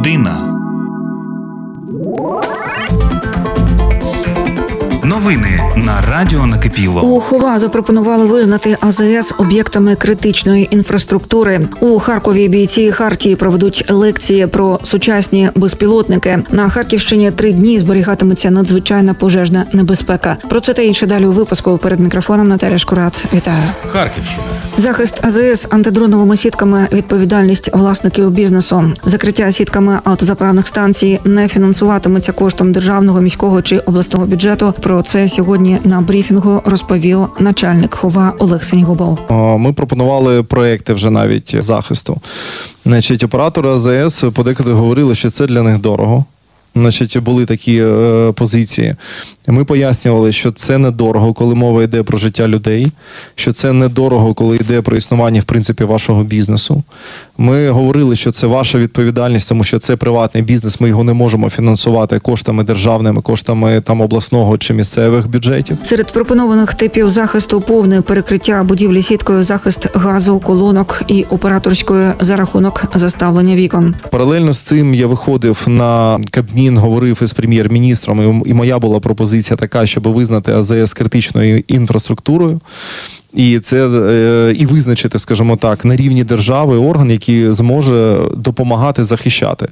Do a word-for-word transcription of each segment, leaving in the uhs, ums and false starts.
Людина. Новини на Радіо Накипіло. У Хова запропонували визнати А З С об'єктами критичної інфраструктури. У Харкові бійці Хартії проведуть лекції про сучасні безпілотники. На Харківщині три дні зберігатиметься надзвичайна пожежна небезпека. Про це та інше далі у випуску. Перед мікрофоном Наталя Шкурат. Вітаю. Харківщина. Захист А З С антидроновими сітками, відповідальність власників бізнесу. Закриття сітками автозаправних станцій не фінансуватиметься коштом державного, міського чи обласного бюджету. Про це сьогодні на брифінгу розповів начальник Хова Олег Сенігубов. Ми пропонували проекти вже навіть захисту. Значить, оператори А З С подекуди говорили, що це для них дорого. Значить, були такі е, позиції. Ми пояснювали, що це недорого, коли мова йде про життя людей, що це недорого, коли йде про існування, в принципі, вашого бізнесу. Ми говорили, що це ваша відповідальність, тому що це приватний бізнес, ми його не можемо фінансувати коштами державними, коштами там обласного чи місцевих бюджетів. Серед пропонованих типів захисту повне перекриття будівлі сіткою, захист газу, колонок і операторської за рахунок заставлення вікон. Паралельно з цим я виходив на Кабмін, говорив із прем'єр-міністром, і моя була пропозиція така, щоб визнати А З С критичною інфраструктурою. І це е, і визначити, скажімо так, на рівні держави орган, який зможе допомагати захищати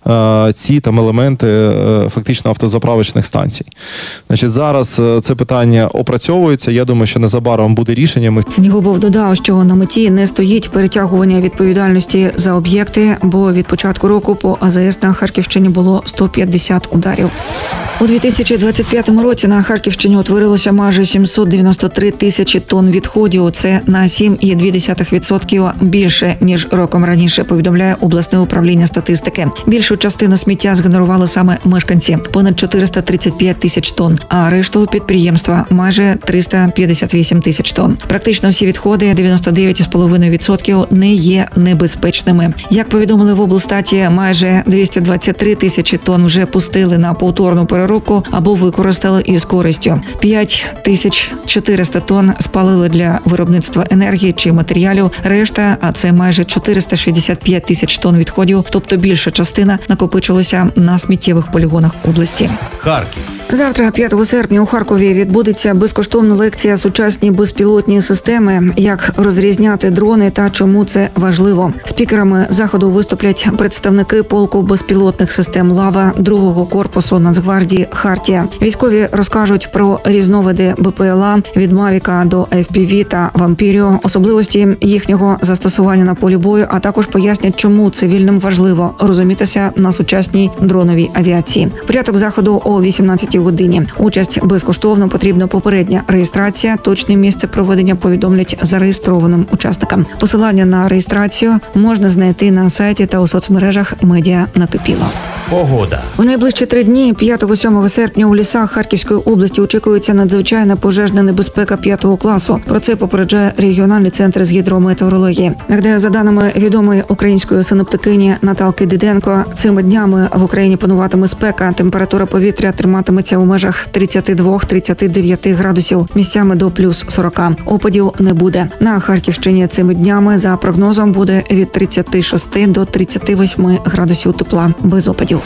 е, ці там елементи е, фактично автозаправочних станцій. Значить, зараз е, це питання опрацьовується. Я думаю, що незабаром буде рішення. Ми... Сенігубов додав, що на меті не стоїть перетягування відповідальності за об'єкти, бо від початку року по А З С на Харківщині було сто п'ятдесят ударів. У дві тисячі двадцять п'ятому році на Харківщині утворилося майже сімсот дев'яносто три тисячі тонн відходів. Це на сім цілих дві десятих відсотка більше, ніж роком раніше, повідомляє обласне управління статистики. Більшу частину сміття згенерували саме мешканці – понад чотириста тридцять п'ять тисяч тонн, а решту – підприємства – майже триста п'ятдесят вісім тисяч тонн. Практично всі відходи – дев'яносто дев'ять цілих п'ять десятих відсотка не є небезпечними. Як повідомили в облстаті, майже двісті двадцять три тисячі тонн вже пустили на повторну переробку або використали із користю. п'ять тисяч чотириста тонн спалили для виробництва енергії чи матеріалів. Решта, а це майже чотириста шістдесят п'ять тисяч тонн відходів, тобто більша частина, накопичилося на сміттєвих полігонах області. Харків. Завтра, п'ятого серпня, у Харкові відбудеться безкоштовна лекція «Сучасні безпілотні системи. Як розрізняти дрони та чому це важливо». Спікерами заходу виступлять представники полку безпілотних систем «Лава» другого корпусу Нацгвардії «Хартія». Військові розкажуть про різновиди Б П Л А від «Мавіка» до Еф Пі Ві та «Вампіріо», особливості їхнього застосування на полі бою, а також пояснять, чому цивільним важливо розумітися на сучасній дроновій авіації. Початок заходу о вісімнадцятій годині. Участь безкоштовно, потрібна попередня реєстрація. Точне місце проведення повідомлять зареєстрованим учасникам. Посилання на реєстрацію можна знайти на сайті та у соцмережах Медіа Накипіло. Погода. У найближчі три дні, п'ятого-сьомого серпня, у лісах Харківської області очікується надзвичайна пожежна небезпека п'ятого класу. Про це попереджає регіональний центр з гідрометеорології. Нагадаю, за даними відомої української синоптикині Наталки Диденко, цими днями в Україні пануватиме спека. Температура повітря триматиметься у межах тридцять два - тридцять дев'ять градусів, місцями до плюс сорок. Опадів не буде. На Харківщині цими днями, за прогнозом, буде від тридцять шість до тридцять вісім градусів тепла, без опадів.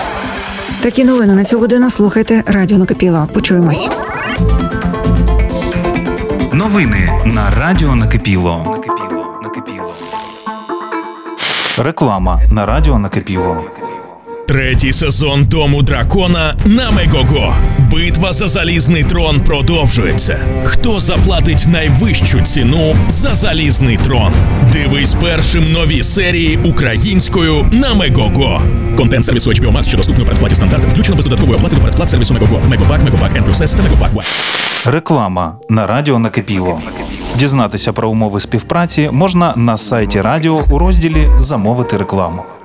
Такі новини на цю годину слухайте Радіо Накипіло. Почуємось. Новини на Радіо Накипіло. Накипіло. Накипіло. Реклама на Радіо Накипіло. Третій сезон «Дому дракона» на Мегого. Битва за залізний трон продовжується. Хто заплатить найвищу ціну за залізний трон? Дивись першим нові серії українською на Мегого. Контент сервісу Ейч Бі О Max, що доступний у передплаті стандартом, включено без додаткової оплати до передплат сервісу Мегого. Мегобак, Мегобак Н плюс С та Мегобак Вай. Реклама на Радіо Накипіло. Дізнатися про умови співпраці можна на сайті радіо у розділі «Замовити рекламу».